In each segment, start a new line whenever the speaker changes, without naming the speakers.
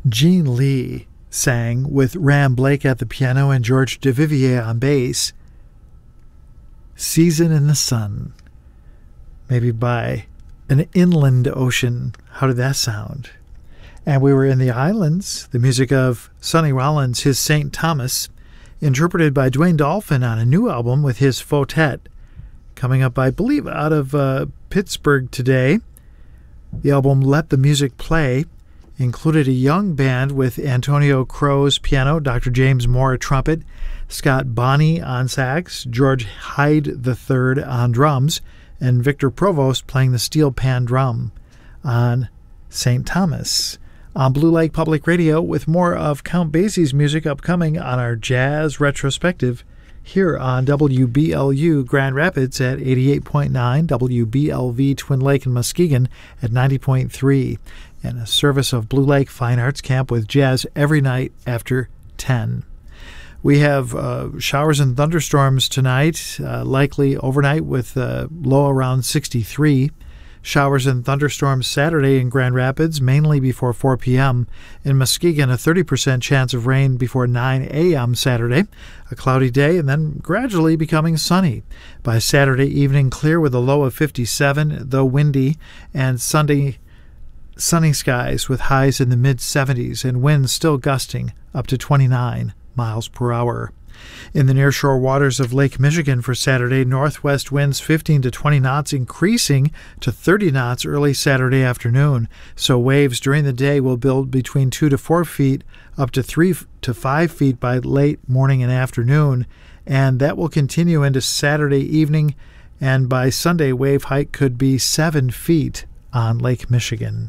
Gene Lee sang with Ram Blake at the piano and George Duvivier on bass. Season in the Sun, maybe by an inland ocean. How did that sound? And we were in the islands, the music of Sonny Rollins, his St. Thomas, interpreted by Dwayne Dolphin on a new album with his Fotet, coming up, I believe, out of Pittsburgh today. The album Let the Music Play included a young band with Antonio Crow's piano, Dr. James Moore trumpet, Scott Bonney on sax, George Hyde III on drums, and Victor Provost playing the steel pan drum on St. Thomas. On Blue Lake Public Radio with more of Count Basie's music upcoming on our Jazz Retrospective here on WBLU Grand Rapids at 88.9, WBLV Twin Lake and Muskegon at 90.3, and a service of Blue Lake Fine Arts Camp with jazz every night after 10. We have showers and thunderstorms tonight, likely overnight with low around 63. Showers and thunderstorms Saturday in Grand Rapids, mainly before 4 p.m. In Muskegon, a 30% chance of rain before 9 a.m. Saturday. A cloudy day and then gradually becoming sunny. By Saturday evening, clear with a low of 57, though windy, and Sunday, sunny skies with highs in the mid-70s and winds still gusting up to 29 miles per hour. In the nearshore waters of Lake Michigan for Saturday, northwest winds 15 to 20 knots, increasing to 30 knots early Saturday afternoon. So waves during the day will build between 2 to 4 feet, up to 3 to 5 feet by late morning and afternoon. And that will continue into Saturday evening. And by Sunday, wave height could be 7 feet on Lake Michigan.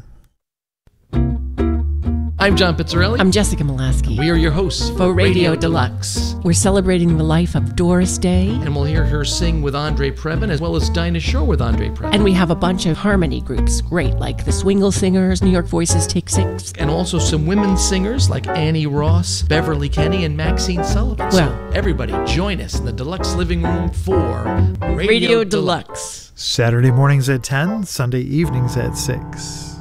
I'm John Pizzarelli.
I'm Jessica Molaski.
We are your hosts
for Radio Deluxe. We're celebrating the life of Doris Day.
And we'll hear her sing with Andre Previn, as well as Dinah Shore with Andre Previn.
And we have a bunch of harmony groups, great, like the Swingle Singers, New York Voices Take 6.
And also some women singers like Annie Ross, Beverly Kenny, and Maxine Sullivan.
Well,
so everybody join us in the Deluxe Living Room for
Radio Deluxe.
Saturday mornings at 10, Sunday evenings at 6.